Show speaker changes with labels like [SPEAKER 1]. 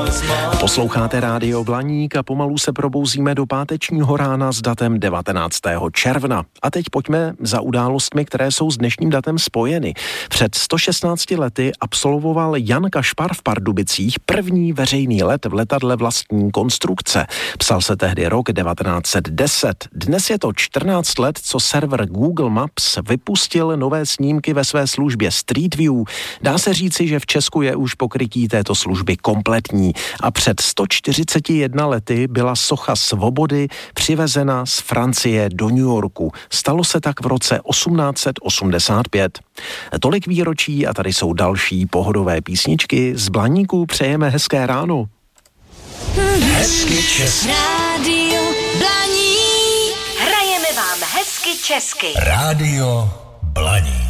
[SPEAKER 1] Posloucháte Rádio Blaník a pomalu se probouzíme do pátečního rána s datem 19. června. A teď pojďme za událostmi, které jsou s dnešním datem spojeny. Před 116 lety absolvoval Jan Kašpar v Pardubicích první veřejný let v letadle vlastní konstrukce. Psal se tehdy rok 1910. Dnes je to 14 let, co server Google Maps vypustil nové snímky ve své službě Street View. Dá se říci, že v Česku je už pokrytí této služby kompletní. A před 141 lety byla socha Svobody přivezena z Francie do New Yorku. Stalo se tak v roce 1885. Tolik výročí a tady jsou další pohodové písničky. Z Blaníku přejeme hezké ráno.
[SPEAKER 2] Hezky česky.
[SPEAKER 3] Rádio Blaník. Hrajeme vám hezky česky.
[SPEAKER 2] Rádio Blaník.